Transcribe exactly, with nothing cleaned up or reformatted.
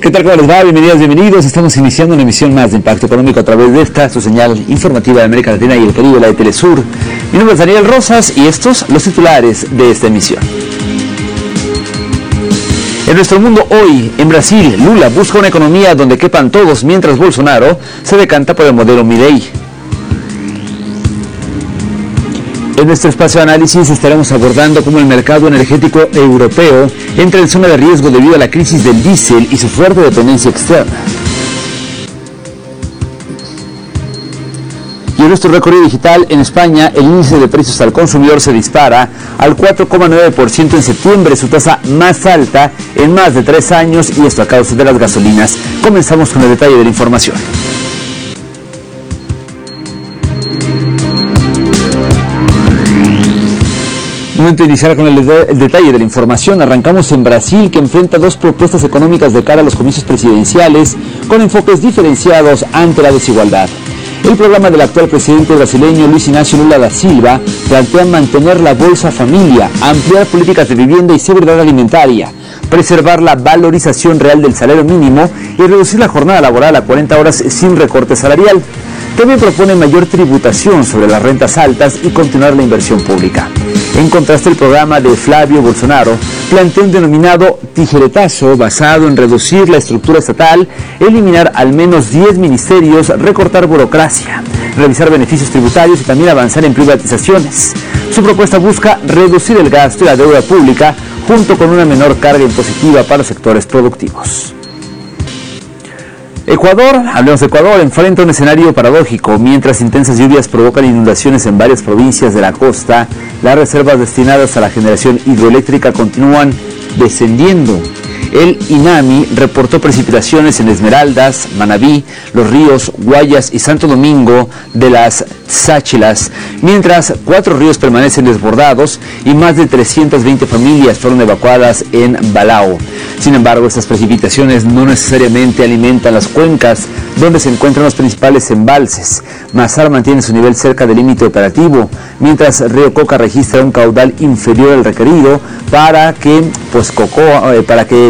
¿Qué tal? ¿Cómo les va? Bienvenidas, bienvenidos. Estamos iniciando una emisión más de Impacto Económico a través de esta, su señal informativa de América Latina y el Caribe, la de Telesur. Mi nombre es Daniel Rosas y estos los titulares de esta emisión. En nuestro mundo hoy, en Brasil, Lula busca una economía donde quepan todos, mientras Bolsonaro se decanta por el modelo Milei. En nuestro espacio de análisis estaremos abordando cómo el mercado energético europeo entra en zona de riesgo debido a la crisis del diésel y su fuerte dependencia externa. Y en nuestro recorrido digital, en España, el índice de precios al consumidor se dispara al cuatro coma nueve por ciento en septiembre, su tasa más alta en más de tres años, y esto a causa de las gasolinas. Comenzamos con el detalle de la información. Momento de iniciar con el, de el detalle de la información. Arrancamos en Brasil, que enfrenta dos propuestas económicas de cara a los comicios presidenciales con enfoques diferenciados ante la desigualdad. El programa del actual presidente brasileño Luis Inácio Lula da Silva plantea mantener la Bolsa Familia, ampliar políticas de vivienda y seguridad alimentaria, preservar la valorización real del salario mínimo y reducir la jornada laboral a cuarenta horas sin recorte salarial. También propone mayor tributación sobre las rentas altas y continuar la inversión pública. En contraste, el programa de Flavio Bolsonaro plantea un denominado tijeretazo basado en reducir la estructura estatal, eliminar al menos diez ministerios, recortar burocracia, revisar beneficios tributarios y también avanzar en privatizaciones. Su propuesta busca reducir el gasto y la deuda pública junto con una menor carga impositiva para los sectores productivos. Ecuador, hablemos de Ecuador, enfrenta un escenario paradójico. Mientras intensas lluvias provocan inundaciones en varias provincias de la costa, las reservas destinadas a la generación hidroeléctrica continúan descendiendo. El INAMI reportó precipitaciones en Esmeraldas, Manabí, Los Ríos, Guayas y Santo Domingo de las Sáchilas, mientras cuatro ríos permanecen desbordados y más de trescientas veinte familias fueron evacuadas en Balao. Sin embargo, estas precipitaciones no necesariamente alimentan las cuencas donde se encuentran los principales embalses. Mazar mantiene su nivel cerca del límite operativo, mientras Río Coca registra un caudal inferior al requerido para que, pues, Cocoa, eh, para que